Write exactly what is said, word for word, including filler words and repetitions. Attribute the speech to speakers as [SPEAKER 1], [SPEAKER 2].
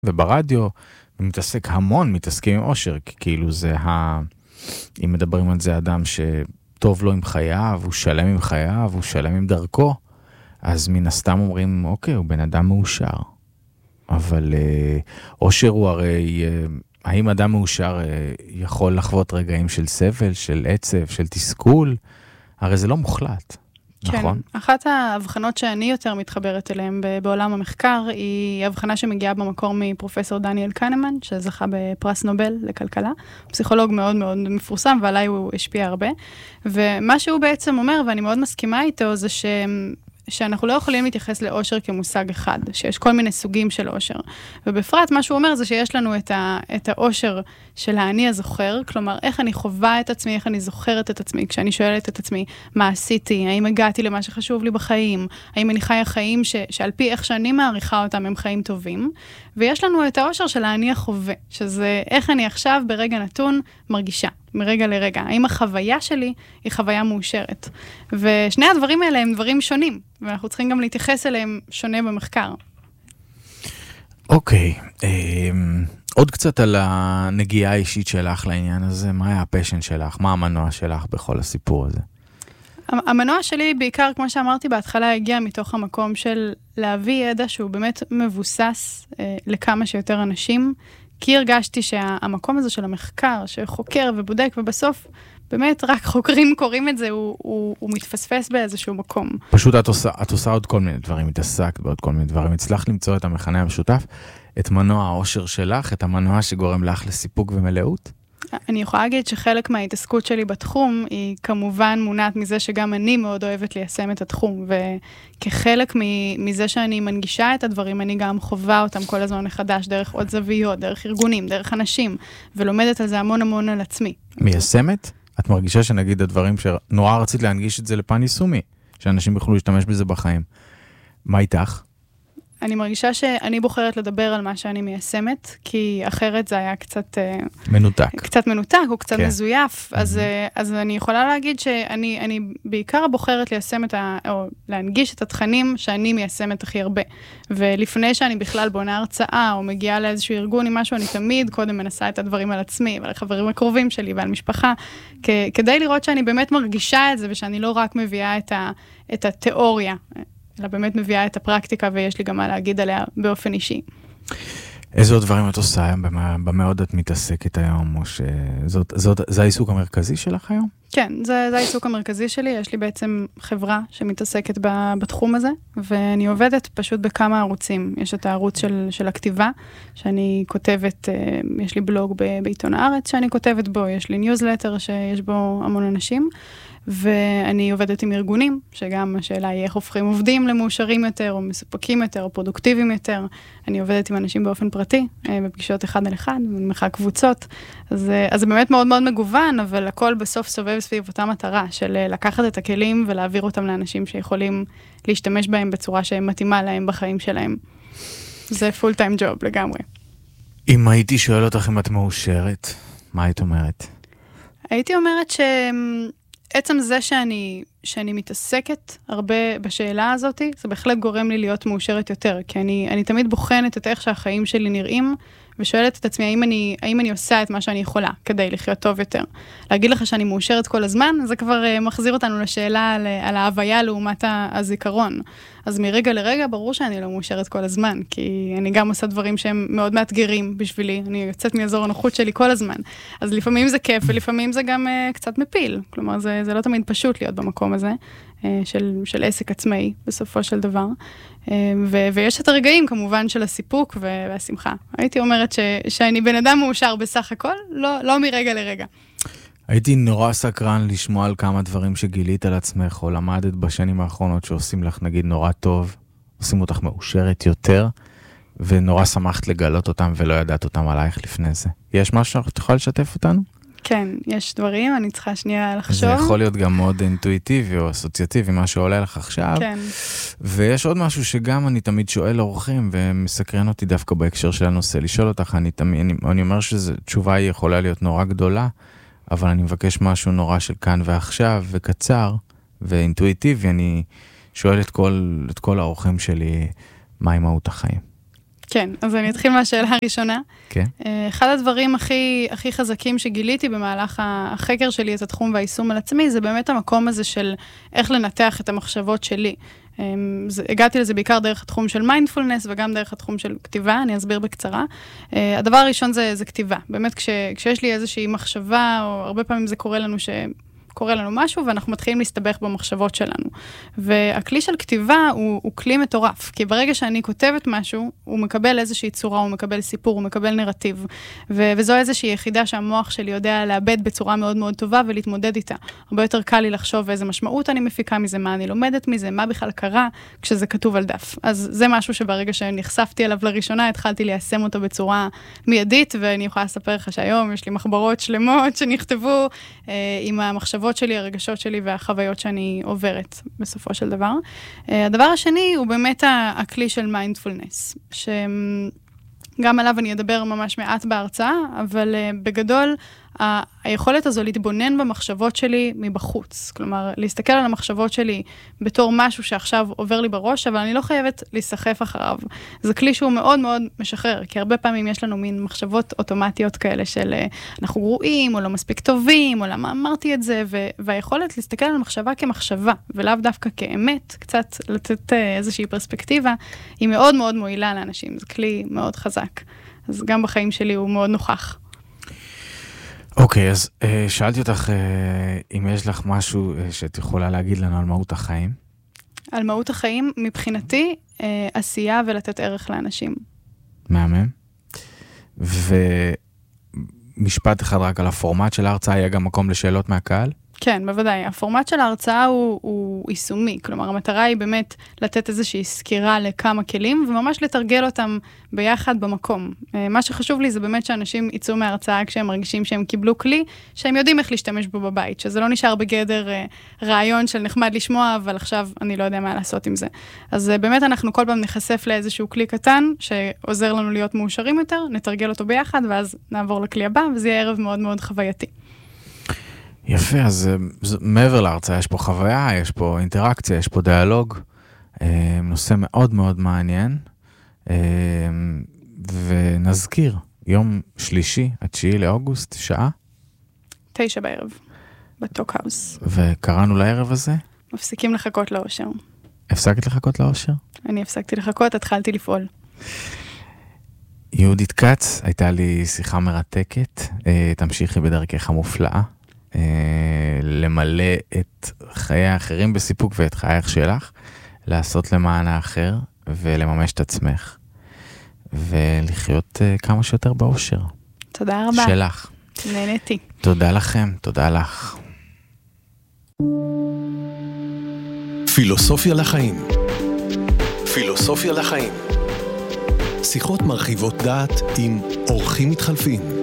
[SPEAKER 1] וברדיו, ומתעסק המון, מתעסקים עם אושר, כי כאילו זה ה... אם מדברים על זה אדם שטוב לו עם חייו, הוא שלם עם חייו, הוא שלם עם דרכו, אז מן הסתם אומרים, אוקיי, הוא בן אדם מאושר. אבל אושר הוא הרי, האם אדם מאושר יכול לחוות רגעים של סבל, של עצב, של תסכול? הרי זה לא מוחלט.
[SPEAKER 2] כן,
[SPEAKER 1] נכון?
[SPEAKER 2] אחת ההבחנות שאני יותר מתחברת אליהן בעולם המחקר, היא הבחנה שמגיעה במקור מפרופסור דניאל קנמן, שזכה בפרס נובל לכלכלה, פסיכולוג מאוד מאוד מפורסם, ועליי הוא השפיע הרבה, ומה שהוא בעצם אומר, ואני מאוד מסכימה איתו, זה ש... שאנחנו לא יכולים להתייחס לאושר כמושג אחד, שיש כל מיני סוגים של אושר. ובפרט, מה שהוא אומר זה שיש לנו את, ה, את האושר של האני הזוכר, כלומר, איך אני חווה את עצמי, איך אני זוכרת את עצמי, כשאני שואלת את עצמי, מה עשיתי, האם הגעתי למה שחשוב לי בחיים, האם אני חיה חיים ש, שעל פי איך שאני מעריכה אותם, הם חיים טובים, ויש לנו את האושר של האני החווה, שזה איך אני עכשיו ברגע נתון מרגישה. מרגע לרגע. האם החוויה שלי היא חוויה מאושרת? ושני הדברים האלה הם דברים שונים, ואנחנו צריכים גם להתייחס אליהם שונה במחקר.
[SPEAKER 1] אוקיי, עוד קצת על הנגיעה האישית שלך לעניין הזה, מה היה הפשן שלך? מה המנוע שלך בכל הסיפור הזה?
[SPEAKER 2] המנוע שלי בעיקר, כמו שאמרתי בהתחלה, הגיע מתוך המקום של להביא ידע שהוא באמת מבוסס לכמה שיותר אנשים, כי הרגשתי שהמקום הזה של המחקר, שחוקר ובודק, ובסוף באמת רק חוקרים קוראים את זה, הוא, הוא, הוא מתפספס באיזשהו מקום.
[SPEAKER 1] פשוט את עושה, את עושה עוד כל מיני דברים, התעסקת בעוד כל מיני דברים, הצלחת למצוא את המכנה המשותף, את מנוע האושר שלך, את המנוע שגורם לך לסיפוק ומלאות?
[SPEAKER 2] אני יכולה להגיד שחלק מההתעסקות שלי בתחום היא כמובן מונעת מזה שגם אני מאוד אוהבת ליישם את התחום, וכחלק מזה שאני מנגישה את הדברים, אני גם חובה אותם כל הזמן מחדש, דרך עוד זוויות, דרך ארגונים, דרך אנשים, ולומדת על זה המון המון על עצמי.
[SPEAKER 1] מיישמת? את מרגישה שנגיד הדברים שנורא רצית להנגיש את זה לפן יישומי, שאנשים יוכלו להשתמש בזה בחיים. מה איתך?
[SPEAKER 2] אני מרגישה שאני בוחרת לדבר על מה שאני מיישמת, כי אחרת זה היה קצת...
[SPEAKER 1] מנותק.
[SPEAKER 2] קצת מנותק, או קצת כן. מזויף.
[SPEAKER 1] Mm-hmm.
[SPEAKER 2] אז, אז אני יכולה להגיד שאני אני בעיקר בוחרת ליישם את ה... או להנגיש את התכנים שאני מיישמת הכי הרבה. ולפני שאני בכלל בונה הרצאה, או מגיעה לאיזשהו ארגון עם משהו, אני תמיד קודם מנסה את הדברים על עצמי, ועל החברים הקרובים שלי, ועל משפחה, כ- כדי לראות שאני באמת מרגישה את זה, ושאני לא רק מביאה את, ה- את התיאוריה. אלא באמת מביאה את הפרקטיקה, ויש לי גם מה להגיד עליה באופן אישי.
[SPEAKER 1] איזה עוד דברים את עושה היום? במה, במה עוד את מתעסקת היום? או שזאת, זאת, זה העיסוק המרכזי שלך היום?
[SPEAKER 2] כן, זה, זה העיסוק המרכזי שלי. יש לי בעצם חברה שמתעסקת בתחום הזה, ואני עובדת פשוט בכמה ערוצים. יש את הערוץ של, של הכתיבה, שאני כותבת, יש לי בלוג בעיתון הארץ שאני כותבת בו, יש לי ניוזלטר שיש בו המון אנשים, ואני עובדת עם ארגונים, שגם השאלה היא איך הופכים עובדים למאושרים יותר, או מסופקים יותר, או פרודוקטיביים יותר. אני עובדת עם אנשים באופן פרטי, בפגישות אחד על אחד, במחאה קבוצות. אז, אז זה באמת מאוד מאוד מגוון, אבל הכל בסוף סובב סביב אותה מטרה, של לקחת את הכלים ולהעביר אותם לאנשים שיכולים להשתמש בהם בצורה שמתאימה להם בחיים שלהם. זה פול טיים ג'וב לגמרי.
[SPEAKER 1] אם הייתי שואל אותך אם את מאושרת, מה היית אומרת?
[SPEAKER 2] הייתי אומרת ש... עצם זה שאני, שאני מתעסקת הרבה בשאלה הזאת, זה בהחלט גורם לי להיות מאושרת יותר, כי אני, אני תמיד בוחנת את איך שהחיים שלי נראים, ושואלת את עצמי, האם אני, האם אני עושה את מה שאני יכולה כדי לחיות טוב יותר. להגיד לך שאני מאושרת כל הזמן, זה כבר uh, מחזיר אותנו לשאלה על, על ההוויה לעומת הזיכרון. אז מרגע לרגע ברור שאני לא מאושרת כל הזמן, כי אני גם עושה דברים שהם מאוד מאתגרים בשבילי, אני יוצאת מאזור הנוחות שלי כל הזמן. אז לפעמים זה כיף, ולפעמים זה גם uh, קצת מפיל. כלומר, זה, זה לא תמיד פשוט להיות במקום הזה, uh, של, של עסק עצמאי, בסופו של דבר. ו- ויש את הרגעים כמובן של הסיפוק והשמחה. הייתי אומרת ש- שאני בן אדם מאושר בסך הכל, לא, לא מרגע לרגע.
[SPEAKER 1] הייתי נורא סקרן לשמוע על כמה דברים שגילית על עצמך, או למדת בשנים האחרונות שעושים לך נגיד נורא טוב, עושים אותך מאושרת יותר, ונורא שמחת לגלות אותם ולא ידעת אותם עלייך לפני זה. יש משהו שאת יכולה לשתף אותנו?
[SPEAKER 2] כן, יש דברים, אני צריכה שנייה לחשוב.
[SPEAKER 1] זה יכול להיות גם מאוד אינטואיטיבי או אסוציאטיבי, מה שעולה לך עכשיו.
[SPEAKER 2] כן.
[SPEAKER 1] ויש עוד משהו שגם אני תמיד שואל אורחים, ומסקרן אותי דווקא בהקשר של הנושא, לשאול אותך, אני, תמיד, אני, אני אומר שתשובה היא יכולה להיות נורא גדולה, אבל אני מבקש משהו נורא של כאן ועכשיו, וקצר, ואינטואיטיבי, אני שואל את כל, את כל האורחים שלי, מהי מהות החיים.
[SPEAKER 2] כן, אז אני אתחיל מהשאלה הראשונה.
[SPEAKER 1] כן.
[SPEAKER 2] אחד הדברים הכי, הכי חזקים שגיליתי במהלך החקר שלי את התחום והיישום על עצמי, זה באמת המקום הזה של איך לנתח את המחשבות שלי. הגעתי לזה בעיקר דרך התחום של מיינדפולנס, וגם דרך התחום של כתיבה, אני אסביר בקצרה. הדבר הראשון זה, זה כתיבה. באמת, כש, כשיש לי איזושהי מחשבה, או הרבה פעמים זה קורה לנו ש... קורה לנו משהו, ואנחנו מתחילים להסתבך במחשבות שלנו. והכלי של כתיבה הוא, הוא כלי מטורף, כי ברגע שאני כותבת משהו, הוא מקבל איזושהי צורה, הוא מקבל סיפור, הוא מקבל נרטיב, ו- וזו איזושהי יחידה שהמוח שלי יודע לאבד בצורה מאוד מאוד טובה ולהתמודד איתה. הרבה יותר קל לי לחשוב איזה משמעות אני מפיקה מזה, מה אני לומדת מזה, מה בכלל קרה, כשזה כתוב על דף. אז זה משהו שברגע שנחשפתי אליו לראשונה, התחלתי ליישם אותו בצורה מיידית, ואני יכולה לספר לך שהיום יש לי מחברות שלמות שנכתבו אה, עם המחשבות שלי, הרגשות שלי והחוויות שאני עוברת בסופו של דבר. הדבר השני הוא באמת הכלי של מיינדפולנס, שגם עליו אני אדבר ממש מעט בהרצאה, אבל בגדול היכולת הזו להתבונן במחשבות שלי מבחוץ. כלומר, להסתכל על המחשבות שלי בתור משהו שעכשיו עובר לי בראש, אבל אני לא חייבת להיסחף אחריו. זה כלי שהוא מאוד מאוד משחרר, כי הרבה פעמים יש לנו מין מחשבות אוטומטיות כאלה של אנחנו גרועים, או לא מספיק טובים, או למה אמרתי את זה, והיכולת להסתכל על המחשבה כמחשבה, ולאו דווקא כאמת, קצת לתת איזושהי פרספקטיבה, היא מאוד מאוד מועילה לאנשים. זה כלי מאוד חזק. אז גם בחיים שלי הוא מאוד נוכח.
[SPEAKER 1] אוקיי, אז שאלתי אותך אם יש לך משהו שאת יכולה להגיד לנו על מהות החיים.
[SPEAKER 2] על מהות החיים, מבחינתי, עשייה ולתת ערך לאנשים.
[SPEAKER 1] מהמם. ומשפט אחד רק על הפורמט של ההרצאה, היה גם מקום לשאלות מהקהל?
[SPEAKER 2] כן, בוודאי. הפורמט של ההרצאה הוא, הוא יישומי, כלומר, המטרה היא באמת לתת איזושהי סקירה לכמה כלים, וממש לתרגל אותם ביחד במקום. מה שחשוב לי זה באמת שאנשים יצאו מההרצאה כשהם מרגישים שהם קיבלו כלי, שהם יודעים איך להשתמש בו בבית, שזה לא נשאר בגדר רעיון של נחמד לשמוע, אבל עכשיו אני לא יודע מה לעשות עם זה. אז באמת אנחנו כל פעם נחשף לאיזשהו כלי קטן, שעוזר לנו להיות מאושרים יותר, נתרגל אותו ביחד, ואז נעבור לכלי הבא, וזה יהיה ערב מאוד מאוד חווייתי.
[SPEAKER 1] יפה, אז מעבר להרצאה, יש פה חוויה, יש פה אינטראקציה, יש פה דיאלוג, נושא מאוד מאוד מעניין, ונזכיר, יום שלישי, התשיעי לאוגוסט, שעה?
[SPEAKER 2] תשע בערב, בטוקהאוס.
[SPEAKER 1] וקראנו לערב הזה?
[SPEAKER 2] מפסיקים לחכות לאושר.
[SPEAKER 1] הפסקת לחכות לאושר?
[SPEAKER 2] אני הפסקתי לחכות, התחלתי לפעול.
[SPEAKER 1] יהודית קץ, הייתה לי שיחה מרתקת, תמשיכי בדרכך המופלאה. למלא את חיי האחרים בסיפוק ואת חייך שלך, לעשות למען האחר ולממש את עצמך, ולחיות כמה שיותר באושר.
[SPEAKER 2] תודה רבה.
[SPEAKER 1] שלך.
[SPEAKER 2] נהניתי.
[SPEAKER 1] תודה לכם, תודה לך.
[SPEAKER 3] פילוסופיה לחיים. פילוסופיה לחיים. שיחות מרחיבות דעת עם אורחים מתחלפים.